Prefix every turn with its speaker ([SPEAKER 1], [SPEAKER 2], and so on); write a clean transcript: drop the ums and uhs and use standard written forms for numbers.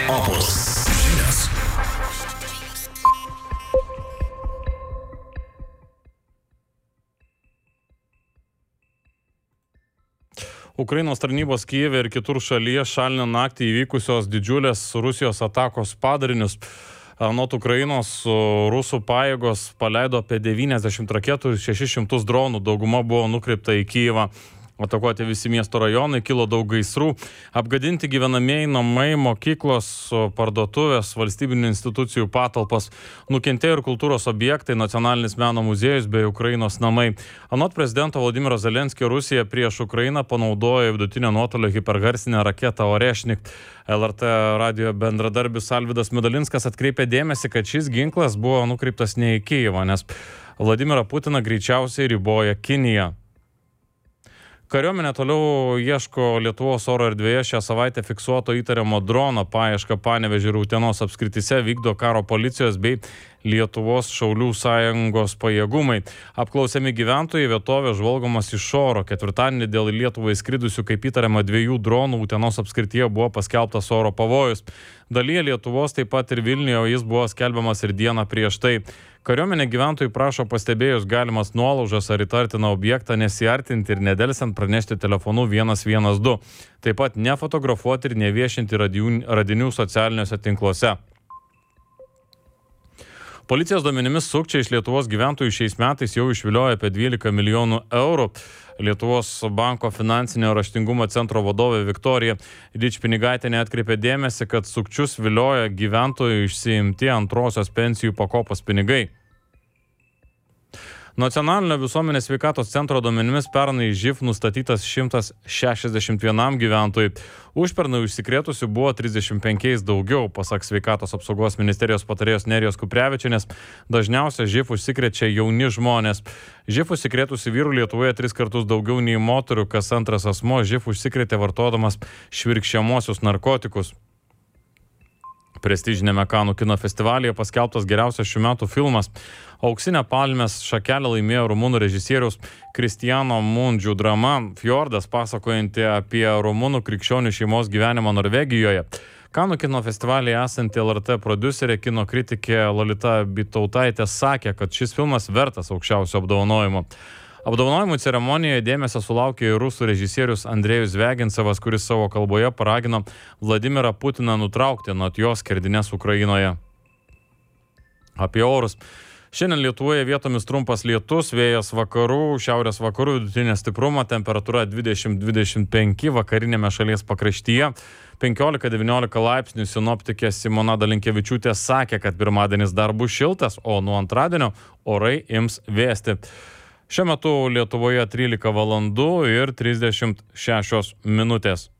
[SPEAKER 1] Opus žinios.
[SPEAKER 2] Ukrainos tarnybos Kijeve ir kitur šalyje šalina naktį įvykusios didžiulės Rusijos atakos padarinius. Anot Ukrainos, rusų pajėgos paleido apie 90 raketų ir 600 dronų, dauguma buvo nukreipta į Kijevą. Atakuoti visi miesto rajonai, kilo daug gaisrų, apgadinti gyvenamieji namai, mokyklos, parduotuvės, valstybinių institucijų patalpos, nukentėjo ir kultūros objektai, nacionalinis meno muziejus bei Ukrainos namai. Anot prezidento Volodymyro Zelenskio, Rusija prieš Ukrainą panaudojo vidutinio nuotolio hipergarsinę raketą Orešnik. LRT radijo bendradarbis Alvydas Medalinskas atkreipė dėmesį, kad šis ginklas buvo nukreiptas ne į Kijevą, nes Vladimirą Putiną greičiausiai riboja Kinija. Kariuomenė toliau ieško Lietuvos oro erdvėje šią savaitę fiksuoto įtariamo drono paiešką Panevėžio ir Utenos apskrityse vykdo karo policijos bei Lietuvos Šaulių sąjungos pajėgumai. Apklausiami gyventojai vietovė žvalgomas iš oro. Ketvirtadienį dėl Lietuvą įskridusių kaip įtariama 2 dronų Utenos apskrityje buvo paskelbtas oro pavojus. Dalyje Lietuvos, taip pat ir Vilniuje, jis buvo skelbiamas ir dieną prieš tai. Kariuomenė gyventojų prašo pastebėjus galimas nuolaužas ar įtartiną objektą nesiartinti ir nedelsiant pranešti telefonu 112. Taip pat nefotografuoti ir neviešinti radinių socialiniuose tinkluose. Policijos duomenimis sukčiai iš Lietuvos gyventojų šiais metais jau išviliojo apie 12 milijonų eurų. Lietuvos banko finansinio raštingumo centro vadovė Viktorija Dičpinigaitienė atkreipė dėmesį, kad sukčius vilioja gyventojų išsiimti antrosios pensijų pakopos pinigai. Nacionalinio visuomenės sveikatos centro duomenimis pernai živ nustatytas 161 gyventojui. Užpernai užsikrėtusių buvo 35 daugiau, pasak sveikatos apsaugos ministerijos patarėjos Nerijos Kuprevičienės. Dažniausia živ užsikrečia jauni žmonės. Živ užsikrėtusių vyrų Lietuvoje 3 kartus daugiau nei moterų, kas antras asmuo živ užsikrėtė vartodamas švirkščiamuosius narkotikus. Prestižinėme Kanų kino festivalyje paskelbtas geriausias šių metų filmas. Auksinę palmės šakelę laimėjo rumunų režisieriaus Kristiano Mundžių drama Fjordas, pasakojanti apie rumunų krikščionių šeimos gyvenimą Norvegijoje. Kanų kino festivalyje esanti LRT prodiuserė, kino kritikė Lolita Bitautaitė sakė, kad šis filmas vertas aukščiausio apdovanojimo. Apdovanojimų ceremonijoje dėmesio sulaukė ir rusų režisierius Andrejus Zviagincevas, kuris savo kalboje paragino Vladimirą Putiną nutraukti anot jo skerdines Ukrainoje. Apie orus. Šiandien Lietuvoje vietomis trumpas lietus, vėjas vakarų, šiaurės vakarų vidutinė stiprumo, temperatūra 20-25, vakarinėme šalies pakraštyje 15-19 laipsnių. Sinoptikė Simona Dalinkevičiūtė sakė, kad pirmadienis dar bus šiltas, o nuo antradienio orai ims vėsti. Šiuo metu Lietuvoje 13 valandų ir 36 minutės.